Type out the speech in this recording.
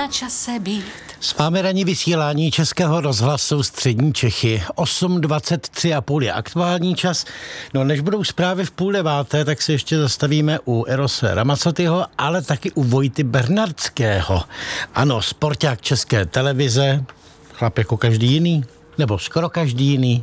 čase být. S vámi ranní vysílání Českého rozhlasu Střední Čechy. 8:23,5 je aktuální čas. No než budou zprávy v 8:30, tak se ještě zastavíme u Erose Ramazzotyho, ale taky u Vojty Bernardského. Ano, sporták České televize, chlap jako každý jiný, nebo skoro každý jiný,